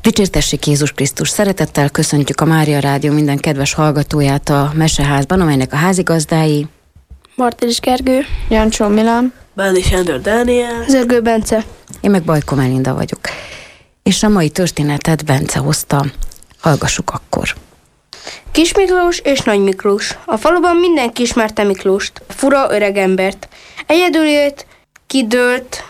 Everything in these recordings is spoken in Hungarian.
Dicsértessék Jézus Krisztus! Szeretettel köszöntjük a Mária Rádió minden kedves hallgatóját a Meseházban, amelynek a házigazdái Martélis Gergő, Jancsó Milán, Bádi Sándor Dániel, Zörgő Bence. Én meg Bajko Melinda vagyok. És a mai történetet Bence hozta. Hallgassuk akkor. Kis Miklós és Nagy Miklós. A faluban mindenki ismerte Miklóst, fura öregembert. Egyedül élt, kidőlt,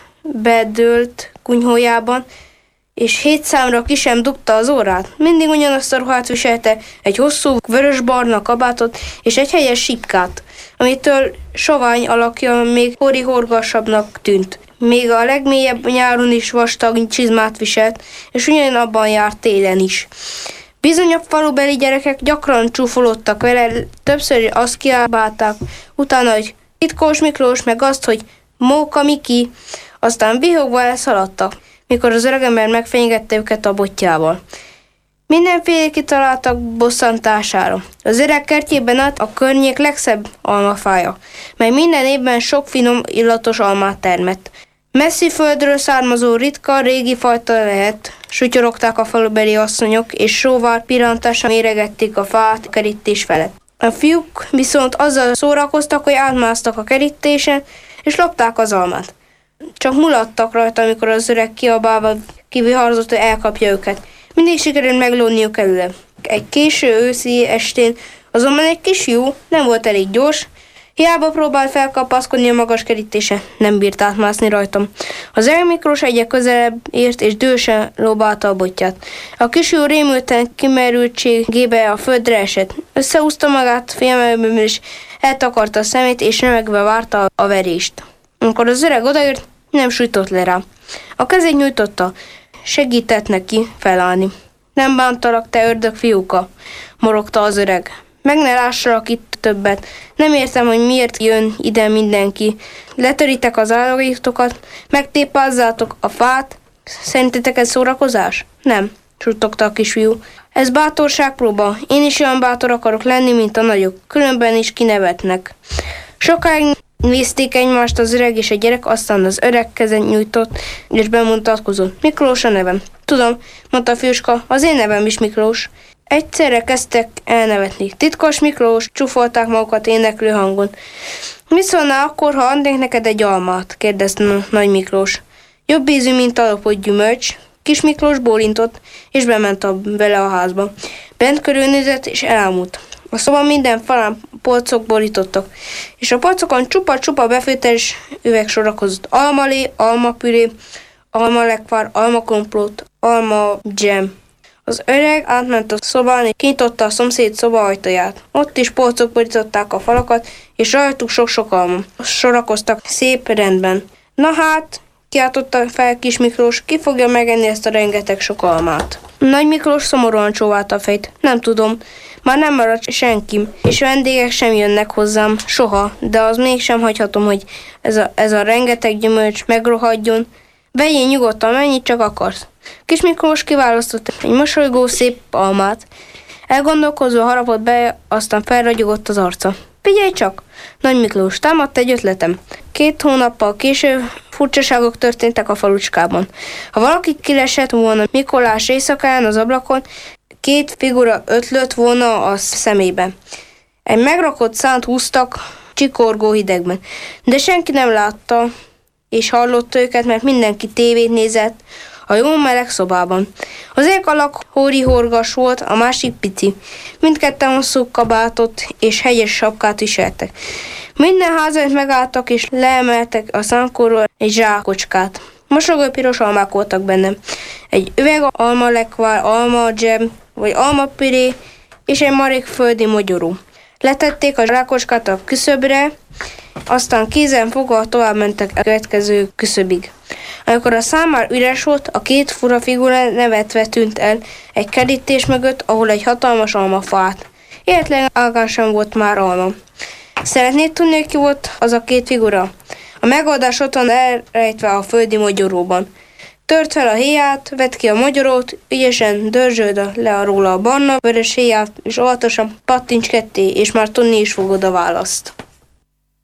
bedőlt kunyhójában, és 7 számra ki sem dugta az órát. Mindig ugyanazt a ruhát viselte, egy hosszú vörös-barna kabátot és egy helyes sípkát, amitől sovány alakja még horgasabbnak tűnt. Még a legmélyebb nyáron is vastag csizmát viselt, és ugyanabban járt télen is. Bizony a falubeli gyerekek gyakran csúfolódtak vele, többször azt kiabálták, utána, hogy Titkós Miklós, meg azt, hogy Móka Miki, aztán vihogva elszaladtak, mikor az öregember megfenyegette őket a botjával. Mindenféle kitaláltak bosszantására. Az öreg kertjében állt a környék legszebb almafája, mely minden évben sok finom, illatos almát termett. Messzi földről származó ritka, régi fajta lehet, sutyorogták a falubeli asszonyok, és sóvár pillantással méregették a fát kerítés felett. A fiúk viszont azzal szórakoztak, hogy átmásztak a kerítésen, és lopták az almát. Csak mulattak rajta, amikor az öreg kiabálva kiviharzott, hogy elkapja őket. Mindig sikerült meglódniuk előle. Egy késő őszi estén azonban egy kisfiú nem volt elég gyors, hiába próbált felkapaszkodni a magas kerítése, nem bírt átmászni rajtam. Az öreg Miklós egyre közelebb ért, és dühösen lóbálta a botját. A kisfiú rémülten kimerültségébe a földre esett. Összehúzta magát félelméből, és eltakarta a szemét, és remegve várta a verést. Amikor az öreg odaért, nem sújtott le rá. A kezét nyújtotta, segített neki felállni. Nem bántalak, te ördög fiúka, morogta az öreg. Meg ne lássalak itt többet. Nem értem, hogy miért jön ide mindenki. Letöritek az állagítokat, megtépázzátok a fát. Szerintetek ez szórakozás? Nem, suttogta a kisfiú. Ez bátorságpróba. Én is olyan bátor akarok lenni, mint a nagyok. Különben is kinevetnek. Sokáig nézték egymást az öreg és a gyerek, aztán az öreg kezet nyújtott, és bemutatkozott. Miklós a nevem. Tudom, mondta a fiúska, az én nevem is Miklós. Egyszerre kezdtek elnevetni. Titkos Miklós, csúfolták magukat éneklő hangon. Mi szólnál akkor, ha adnék neked egy almát? Kérdezte Nagy Miklós. Jobb ízű, mint a lopott gyümölcs. Kis Miklós bólintott, és bement vele a házba. Bent körülnézett, és elámult. A szoba minden falán polcok borítottak, és a polcokon csupa-csupa befőttes üveg sorakozott. Almalé, almapüré, almalekvár, almakomplót, alma dzsem. Az öreg átment a szobán, és kinyitotta a szomszéd szoba ajtaját. Ott is polcok borították a falakat, és rajtuk sok-sok alma. Sorakoztak szép rendben. Na hát, kiáltotta fel Kis Miklós, ki fogja megenni ezt a rengeteg sok almát? Nagy Miklós szomorúan csóválta a fejét. Nem tudom, már nem maradt senki, és vendégek sem jönnek hozzám, soha, de az mégsem hagyhatom, hogy ez a rengeteg gyümölcs megrohadjon. Vegyél nyugodtan, mennyit csak akarsz. Kis Miklós kiválasztott egy mosolygó szép almát. Elgondolkozva harapott be, aztán felragyogott az arca. Figyelj csak! Nagy Miklós, támadt egy ötletem. 2 hónappal később furcsaságok történtek a falucskában. Ha valaki kilesett volna Mikolás éjszakáján az ablakon, 2 figura ötlött volna a szemébe. Egy megrakott szánt húztak csikorgó hidegben, de senki nem látta és hallotta őket, mert mindenki tévét nézett a jó meleg szobában. Az egyik alak hóri-horgas volt, a másik pici. Mindketten hosszú kabátot és hegyes sapkát viseltek. Minden házat megálltak és leemeltek a szánkóról egy zsákocskát. Mosolygó piros almák voltak benne. Egy üveg almalekvár, almadzsem vagy almapüré és egy marék földi mogyoró. Letették a zsákocskát a küszöbre, aztán kézen fogva tovább mentek a következő küszöbig. Amikor a szám már üres volt, a 2 fura figura nevetve tűnt el egy kerítés mögött, ahol egy hatalmas almafa állt. Életlen ágán sem volt már alma. Szeretnéd tudni, hogy ki volt az a 2 figura? A megoldás ott van elrejtve a földi mogyoróban. Tört fel a héját, vedd ki a mogyorót, ügyesen dörzsöld le róla a barna, vörös héját, és óvatosan pattints ketté, és már tudni is fogod a választ.